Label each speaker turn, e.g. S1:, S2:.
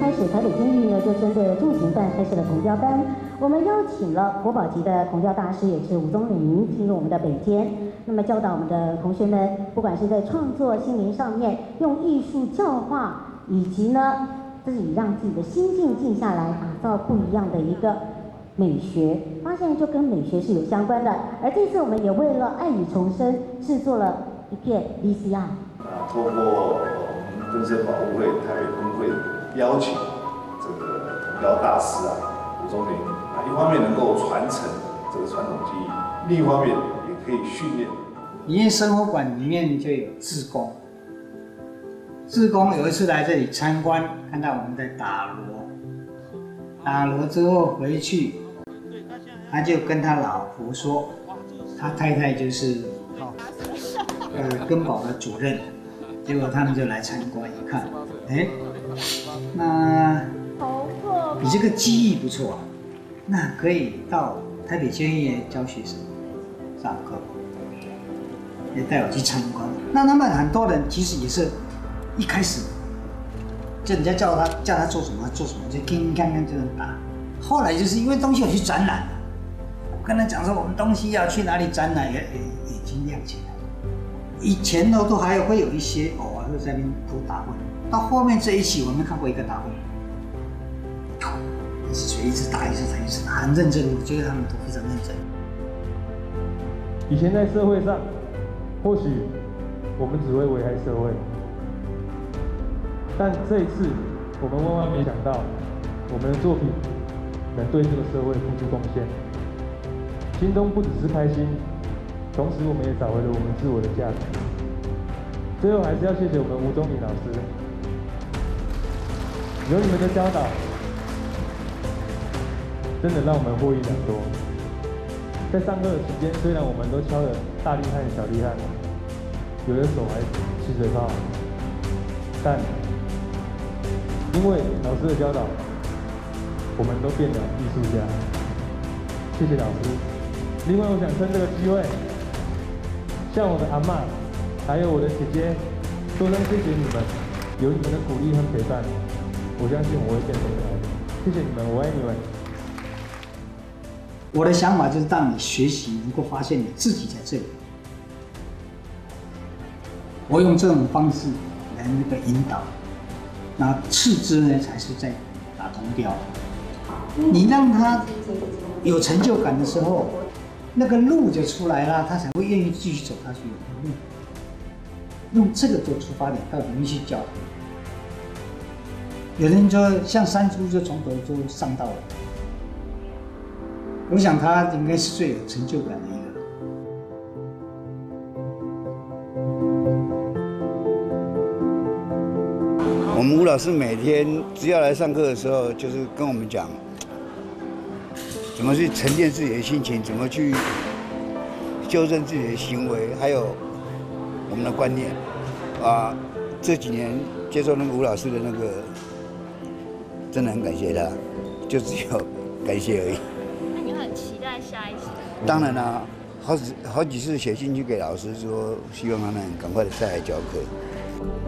S1: 开始，台北监狱呢就针对重刑犯开设了同调班。我们邀请了国宝级的同调大师，也是吴宗麟，进入我们的北监，那么教导我们的同学们，不管是在创作、心灵上面，用艺术教化，以及呢自己让自己的心境静下来，打造不一样的一个美学。发现就跟美学是有相关的。而这次我们也为了爱与重生制作了一片 VCR。
S2: 透过我们dân生保护会台北分会邀请这个同调大师吴宗麟一方面能够传承这个传统技艺，另一方面也可以训练。
S3: 因为生活馆里面就有志工，志工有一次来这里参观，看到我们在打锣，打锣之后回去，他就跟他老婆说，他太太就是根宝的主任。结果他们就来参观一看，哎，那你这个技艺不错啊，那可以到台北监狱教学生上课，也带我去参观。那他们很多人其实也是一开始就人家叫他做什么做什么，就叮叮当当就能打。后来就是因为东西有去展览了，我跟他讲说我们东西要去哪里展览，眼睛亮起来。以前呢都还会有一些会在那边偷打混，到后面这一期我没看过一个打混，但是所以一直打一直打一直打，很认真，我觉得他们都非常认真。
S4: 以前在社会上，或许我们只会危害社会，但这一次我们万万没想到，我们的作品能对这个社会付出贡献，心中不只是开心。同时，我们也找回了我们自我的价值。最后，还是要谢谢我们吴宗麟老师，有你们的教导，真的让我们获益良多。在上课的期间，虽然我们都敲了大厉害、小厉害，有的手还起水泡，但因为老师的教导，我们都变了艺术家。谢谢老师。另外，我想趁这个机会。向我的阿嬷，还有我的姐姐，说声谢谢你们，有你们的鼓励和陪伴，我相信我会变得更好。谢谢你们，我爱你们。
S3: 我的想法就是让你学习能够发现你自己在这里。我用这种方式来引导，那次之呢才是在打同调。你让他有成就感的时候。那个路就出来了，他才会愿意继续走下去。用这个做出发点，到里面去教。有人说像山猪就从头就上到尾，我想他应该是最有成就感的一个人。
S5: 我们吴老师每天只要来上课的时候，就是跟我们讲。怎么去沉淀自己的心情？怎么去纠正自己的行为？还有我们的观念这几年接受那个吴老师的那个，真的很感谢他，就只有感谢而已。
S6: 那你很期待下一次？
S5: 当然啦，好几次写信去给老师说，希望他们赶快的再来教课。